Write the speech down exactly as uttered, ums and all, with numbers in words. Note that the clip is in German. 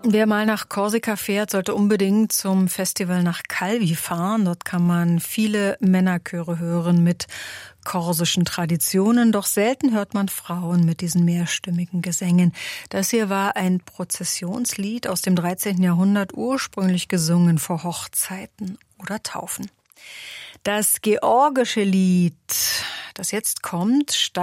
Wer mal nach Korsika fährt, sollte unbedingt zum Festival nach Calvi fahren. Dort kann man viele Männerchöre hören mit korsischen Traditionen. Doch selten hört man Frauen mit diesen mehrstimmigen Gesängen. Das hier war ein Prozessionslied aus dem dreizehnten Jahrhundert, ursprünglich gesungen vor Hochzeiten oder Taufen. Das georgische Lied, das jetzt kommt, stammt